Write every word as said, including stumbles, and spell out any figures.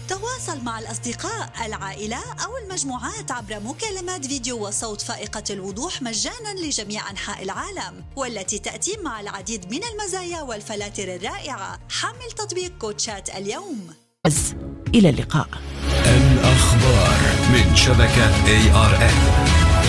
تواصل مع الأصدقاء، العائلة أو المجموعات عبر مكالمات فيديو وصوت فائقة الوضوح مجاناً لجميع أنحاء العالم، والتي تأتي مع العديد من المزايا والفلاتر الرائعة. حمل تطبيق كوتشات اليوم. إلى اللقاء. الأخبار من شبكة إيه آر إن.